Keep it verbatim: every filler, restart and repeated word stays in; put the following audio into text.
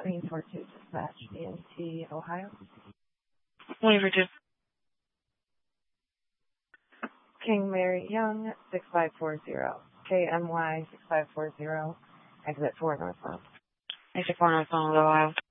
twenty four two dispatch, D N T, Ohio. twenty-four two. King Mary Young, six five four zero. K M Y six five four zero, exit four northbound. Exit four northbound, Ohio.